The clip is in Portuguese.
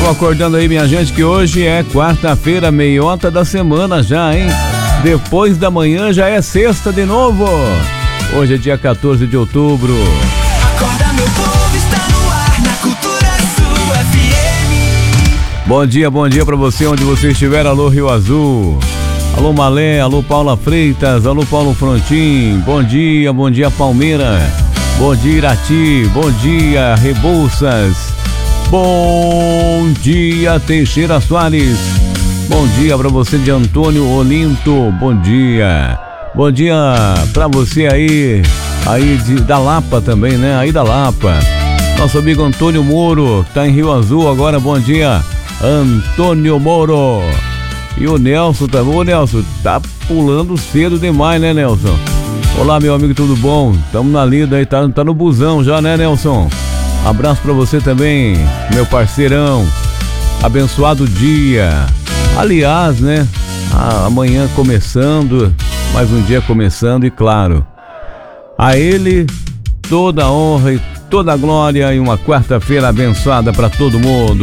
Vamos acordando aí, minha gente, que hoje é quarta-feira, meiota da semana já, hein? Depois da manhã já é sexta de novo. Hoje é dia 14 de outubro. Acorda, meu povo, está no ar, na Cultura Sul FM. Bom dia pra você, onde você estiver. Alô, Rio Azul. Alô, Malé. Alô, Paula Freitas. Alô, Paulo Frontin. Bom dia, Palmeira. Bom dia, Irati. Bom dia, Rebouças. Bom dia, Teixeira Soares. Bom dia pra você de Antônio Olinto. Bom dia. Bom dia pra você aí da Lapa também, né? Aí da Lapa. Nosso amigo Antônio Moro, que tá em Rio Azul agora. Bom dia, Antônio Moro. E o Nelson também. Ô, Nelson, tá pulando cedo demais, né, Nelson? Olá, meu amigo, tudo bom? Tamo na lida aí, tá no busão já, né, Nelson? Abraço pra você também, meu parceirão. Abençoado dia. Aliás, né, amanhã começando, mais um dia começando, e claro, a ele toda a honra e toda a glória, e uma quarta-feira abençoada pra todo mundo.